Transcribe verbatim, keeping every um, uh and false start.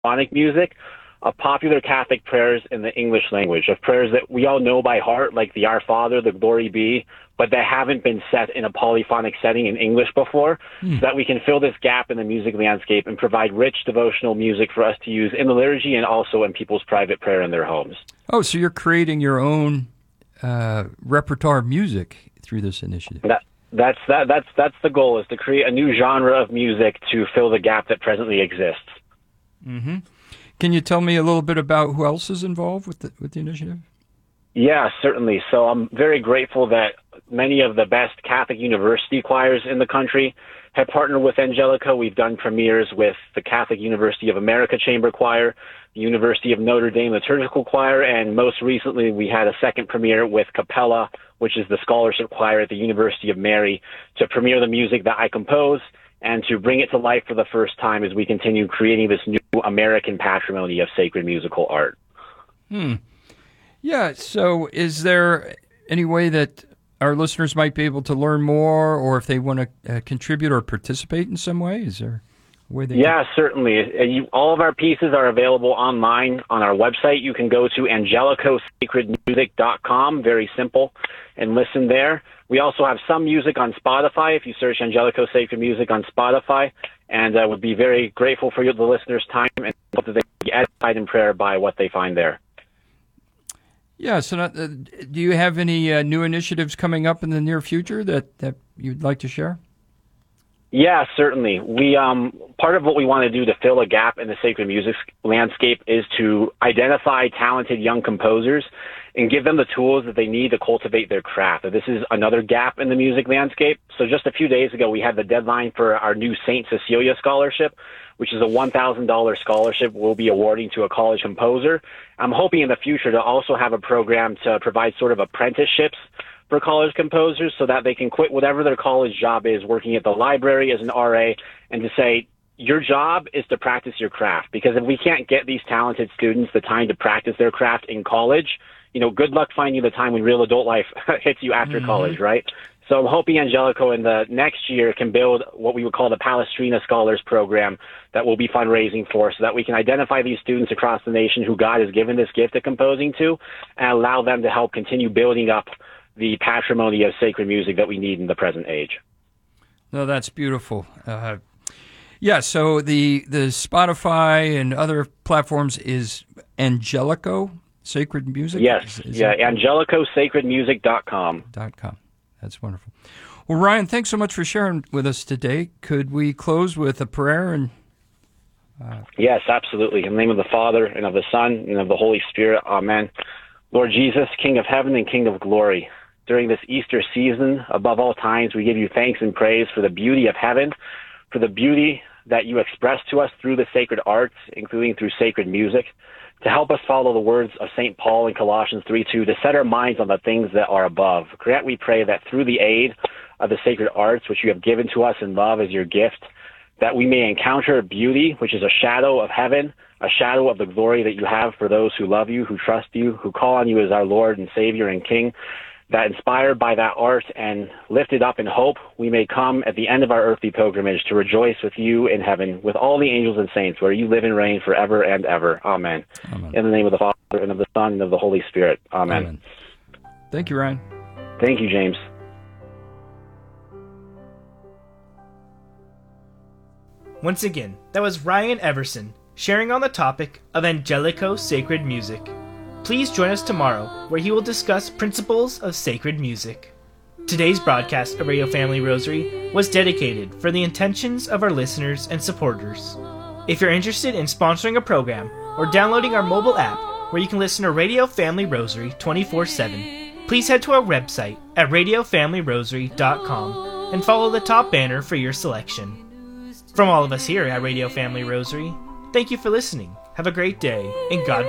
polyphonic music of popular Catholic prayers in the English language, of prayers that we all know by heart, like the Our Father, the Glory Be, but that haven't been set in a polyphonic setting in English before, mm. so that we can fill this gap in the music landscape and provide rich devotional music for us to use in the liturgy and also in people's private prayer in their homes. Oh, so you're creating your own uh, repertoire of music through this initiative. That, that's, that, that's, that's the goal, is to create a new genre of music to fill the gap that presently exists. Mm-hmm. Can you tell me a little bit about who else is involved with the, with the initiative? Yeah, certainly. So I'm very grateful that many of the best Catholic university choirs in the country have partnered with Angelico. We've done premieres with the Catholic University of America Chamber Choir, the University of Notre Dame Liturgical Choir, and most recently we had a second premiere with Capella, which is the scholarship choir at the University of Mary, to premiere the music that I compose and to bring it to life for the first time as we continue creating this new American patrimony of sacred musical art. Hmm. Yeah, so is there any way that our listeners might be able to learn more, or if they want to uh, contribute or participate in some way? Is there a way they Yeah, can... certainly. Uh, you, all of our pieces are available online on our website. You can go to angelico sacred music dot com, very simple, and listen there. We also have some music on Spotify, if you search Angelico Sacred Music on Spotify, and I uh, would be very grateful for you, the listeners' time, and hope that they be edified in prayer by what they find there. Yeah, so uh, do you have any uh, new initiatives coming up in the near future that, that you'd like to share? Yeah, certainly. We um, part of what we want to do to fill a gap in the sacred music landscape is to identify talented young composers and give them the tools that they need to cultivate their craft. This is another gap in the music landscape. So just a few days ago, we had the deadline for our new Saint Cecilia Scholarship, which is a one thousand dollars scholarship we'll be awarding to a college composer. I'm hoping in the future to also have a program to provide sort of apprenticeships for college composers so that they can quit whatever their college job is, working at the library as an R A, and to say, your job is to practice your craft. Because if we can't get these talented students the time to practice their craft in college, you know, good luck finding the time when real adult life hits you after mm-hmm. college, right? So I'm hoping Angelico in the next year can build what we would call the Palestrina Scholars Program that we'll be fundraising for, so that we can identify these students across the nation who God has given this gift of composing to, and allow them to help continue building up the patrimony of sacred music that we need in the present age. No, that's beautiful. Uh, yeah, so the the Spotify and other platforms is Angelico Sacred Music? Yes, is, is yeah, angelico sacred music dot com. Dot com. That's wonderful. Well, Ryan, thanks so much for sharing with us today. Could we close with a prayer? And uh... Yes, absolutely. In the name of the Father, and of the Son, and of the Holy Spirit, amen. Lord Jesus, King of heaven and King of glory, during this Easter season, above all times, we give you thanks and praise for the beauty of heaven, for the beauty that you express to us through the sacred arts, including through sacred music, to help us follow the words of Saint Paul in Colossians three two, to set our minds on the things that are above. Grant, we pray, that through the aid of the sacred arts, which you have given to us in love as your gift, that we may encounter beauty, which is a shadow of heaven, a shadow of the glory that you have for those who love you, who trust you, who call on you as our Lord and Savior and King, that inspired by that art and lifted up in hope, we may come at the end of our earthly pilgrimage to rejoice with you in heaven, with all the angels and saints, where you live and reign forever and ever. Amen. Amen. In the name of the Father, and of the Son, and of the Holy Spirit. Amen. Amen. Thank you, Ryan. Thank you, James. Once again, that was Ryan Everson sharing on the topic of Angelico Sacred Music. Please join us tomorrow, where he will discuss principles of sacred music. Today's broadcast of Radio Family Rosary was dedicated for the intentions of our listeners and supporters. If you're interested in sponsoring a program or downloading our mobile app where you can listen to Radio Family Rosary twenty-four seven, please head to our website at radio family rosary dot com and follow the top banner for your selection. From all of us here at Radio Family Rosary, thank you for listening. Have a great day, and God